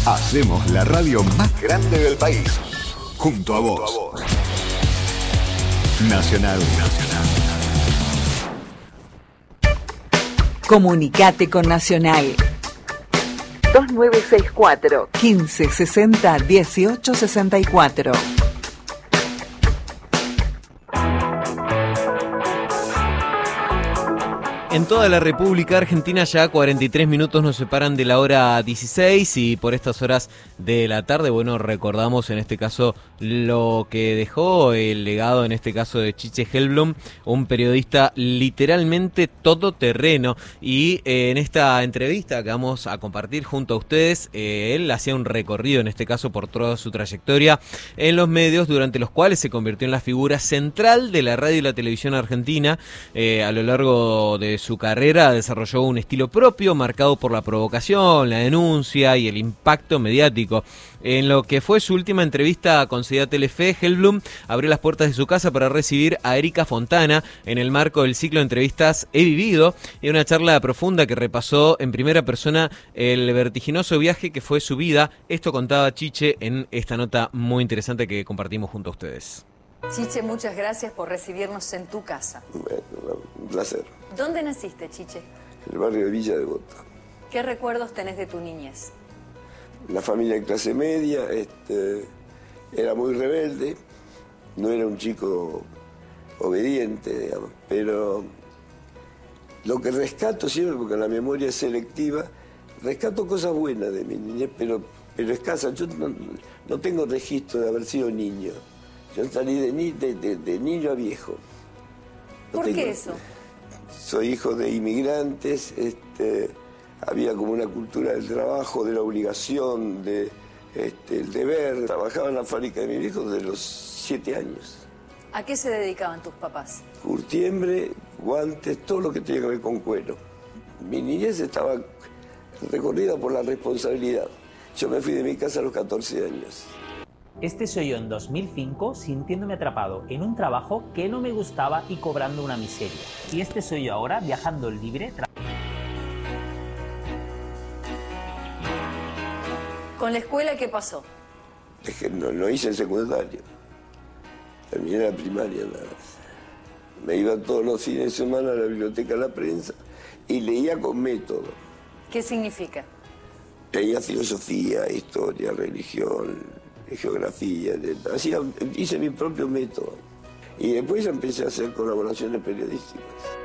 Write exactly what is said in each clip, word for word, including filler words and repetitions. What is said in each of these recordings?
Hacemos la radio más grande del país. Junto a vos. Junto a vos. Nacional, Nacional. Comunicate con Nacional. dos nueve seis cuatro, quince sesenta, dieciocho sesenta y cuatro. En toda la República Argentina ya cuarenta y tres minutos nos separan de la hora dieciséis y por estas horas de la tarde, bueno, recordamos en este caso lo que dejó el legado, en este caso de Chiche Helblum, un periodista literalmente todoterreno, y eh, en esta entrevista que vamos a compartir junto a ustedes, eh, él hacía un recorrido en este caso por toda su trayectoria en los medios, durante los cuales se convirtió en la figura central de la radio y la televisión argentina. Eh, a lo largo de su carrera desarrolló un estilo propio marcado por la provocación, la denuncia y el impacto mediático. En lo que fue su última entrevista concedida a Telefe, Helblum abrió las puertas de su casa para recibir a Erika Fontana en el marco del ciclo de entrevistas He Vivido, y una charla profunda que repasó en primera persona el vertiginoso viaje que fue su vida. Esto contaba Chiche en esta nota muy interesante que compartimos junto a ustedes. Chiche, muchas gracias por recibirnos en tu casa. Bueno, un placer. ¿Dónde naciste, Chiche? En el barrio de Villa Devoto. ¿Qué recuerdos tenés de tu niñez? La familia de clase media, este, era muy rebelde, no era un chico obediente, digamos, pero lo que rescato siempre, porque la memoria es selectiva, rescato cosas buenas de mi niñez, pero, pero escasas. Yo no, no tengo registro de haber sido niño. Yo salí de, ni, de, de, de niño a viejo. No ¿Por tengo, qué eso? Soy hijo de inmigrantes, este, había como una cultura del trabajo, de la obligación, de, este, el deber. Trabajaba en la fábrica de mi viejo desde los siete años. ¿A qué se dedicaban tus papás? Curtiembre, guantes, todo lo que tenía que ver con cuero. Mi niñez estaba recorrida por la responsabilidad. Yo me fui de mi casa a los catorce años. Este soy yo en dos mil cinco, sintiéndome atrapado en un trabajo que no me gustaba y cobrando una miseria. Y este soy yo ahora, viajando libre. ¿Con la escuela qué pasó? Es que no, no hice el secundario. Terminé la primaria nada más. Me iba todos los fines de semana a la biblioteca La Prensa y leía con método. ¿Qué significa? Leía filosofía, historia, religión, geografía, hacía, hice mi propio método. Y después empecé a hacer colaboraciones periodísticas.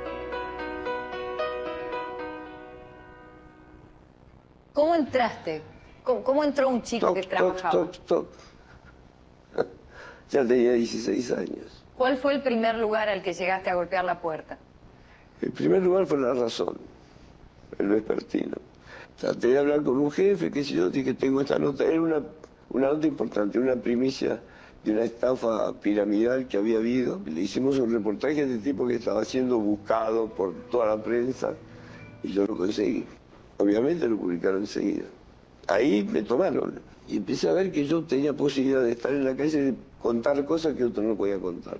¿Cómo entraste? ¿Cómo, cómo entró un chico toc, que trabajaba? Toc, toc, toc. Ya tenía dieciséis años. ¿Cuál fue el primer lugar al que llegaste a golpear la puerta? El primer lugar fue La Razón, el vespertino. Traté de hablar con un jefe, qué sé yo, dije, tengo esta nota. Era una, una nota importante, una primicia de una estafa piramidal que había habido. Le hicimos un reportaje de este tipo que estaba siendo buscado por toda la prensa y yo lo conseguí. Obviamente lo publicaron enseguida. Ahí me tomaron y empecé a ver que yo tenía posibilidad de estar en la calle y de contar cosas que otro no podía contar.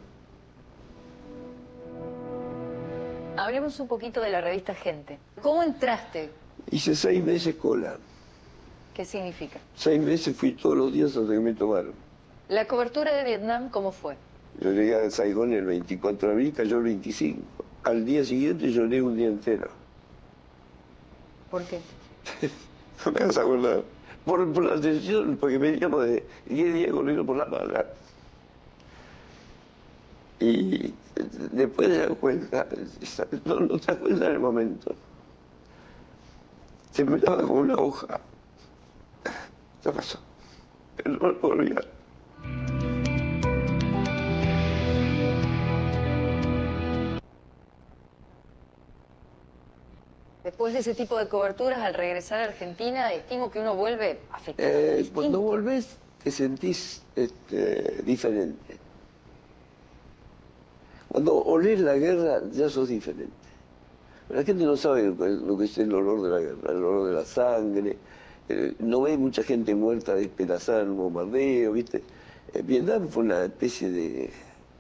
Hablemos un poquito de la revista Gente. ¿Cómo entraste? Hice seis meses cola. ¿Qué significa? Seis meses fui todos los días hasta que me tomaron. ¿La cobertura de Vietnam cómo fue? Yo llegué a Saigón el veinticuatro de abril, cayó el veinticinco. Al día siguiente lloré un día entero. ¿Por qué? No me vas a acordar. Por, por la tensión, porque veníamos de diez días corriendo por la mala. Y después te das cuenta, no, no te das cuenta en el momento. Se me daba como una hoja. Ya pasó. Pero no lo puedo olvidar. Después de ese tipo de coberturas, al regresar a Argentina, estimo que uno vuelve afectado. Eh, cuando volvés, te sentís este, diferente. Cuando olés la guerra, ya sos diferente. La gente no sabe lo que es el olor de la guerra, el olor de la sangre. Eh, no ve mucha gente muerta despedazada en un bombardeo, ¿viste? Eh, Vietnam fue una especie de,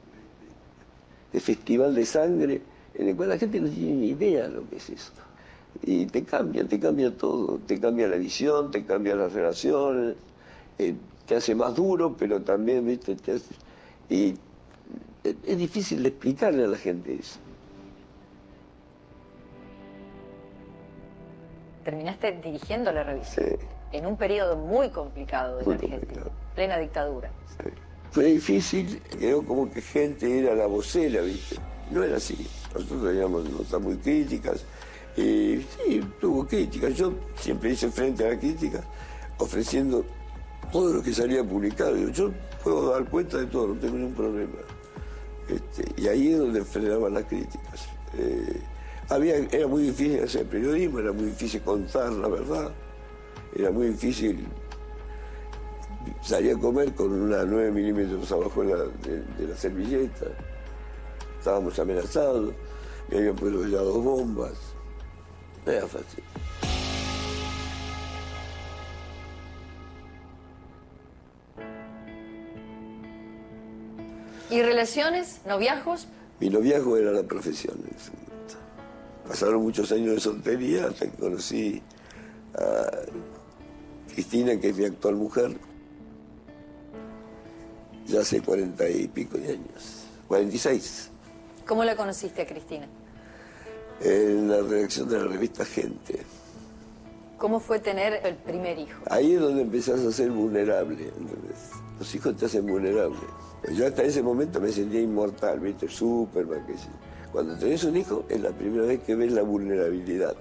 de festival de sangre en el cual la gente no tiene ni idea de lo que es eso. Y te cambia, te cambia todo, te cambia la visión, te cambia las relaciones, eh, te hace más duro, pero también, viste, te hace... Y es, es difícil de explicarle a la gente eso. Terminaste dirigiendo la revista, Sí. En un periodo muy complicado de Muy la Argentina, complicado. plena dictadura. Sí. Fue difícil, quedó como que gente era la vocera, viste. No era así, nosotros teníamos notas muy críticas. Y sí, tuvo críticas. Yo siempre hice frente a la crítica, ofreciendo todo lo que salía publicado. Digo, yo puedo dar cuenta de todo, no tengo ningún problema. Este, y ahí es donde frenaban las críticas. Eh, había, era muy difícil hacer periodismo, era muy difícil contar la verdad, era muy difícil salir a comer con una nueve milímetros abajo de la, de, de la servilleta. Estábamos amenazados, me habían puesto ya dos bombas. No era fácil. ¿Y relaciones, noviazgos? Mi noviazgo era la profesión en ese momento. Pasaron muchos años de soltería hasta que conocí a Cristina, que es mi actual mujer, ya hace cuarenta y pico de años, cuarenta y seis. ¿Cómo la conociste a Cristina? En la redacción de la revista Gente. ¿Cómo fue tener el primer hijo? Ahí es donde empezás a ser vulnerable, ¿entendés? Los hijos te hacen vulnerable. Yo hasta ese momento me sentía inmortal, ¿viste? Superman, que sí. Cuando tenés un hijo, es la primera vez que ves la vulnerabilidad.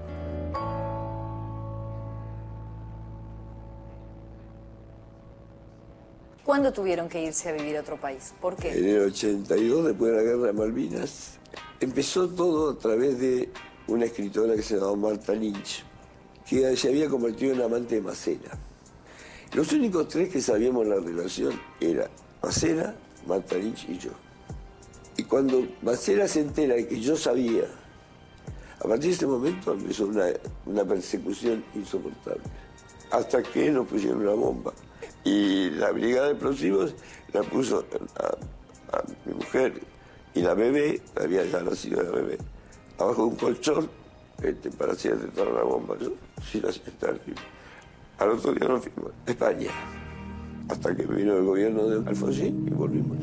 ¿Cuándo tuvieron que irse a vivir a otro país? ¿Por qué? En el ochenta y dos, después de la guerra de Malvinas, empezó todo a través de una escritora que se llamaba Martha Lynch, que se había convertido en amante de Macera. Los únicos tres que sabíamos la relación eran Macera, Martha Lynch y yo. Y cuando Macera se entera de que yo sabía, a partir de ese momento empezó una, una persecución insoportable, hasta que nos pusieron una bomba. Y la brigada de explosivos la puso a, a mi mujer y la bebé, había ya nacido la bebé, abajo de un colchón este, para hacer detectar la bomba. Yo sí la estar. Al otro día nos fuimos a España, hasta que vino el gobierno de Alfonsín y volvimos.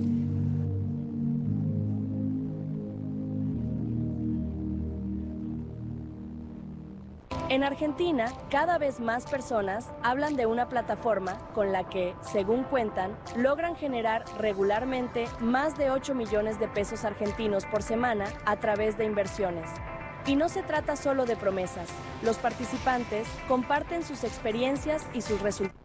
En Argentina, cada vez más personas hablan de una plataforma con la que, según cuentan, logran generar regularmente más de ocho millones de pesos argentinos por semana a través de inversiones. Y no se trata solo de promesas. Los participantes comparten sus experiencias y sus resultados.